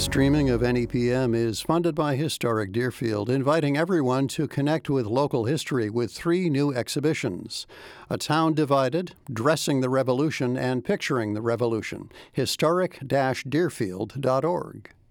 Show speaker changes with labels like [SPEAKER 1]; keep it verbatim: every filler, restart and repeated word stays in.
[SPEAKER 1] Streaming of N E P M is funded by Historic Deerfield, inviting everyone to connect with local history with three new exhibitions: A Town Divided, Dressing the Revolution, and Picturing the Revolution. historic dash deerfield dot org.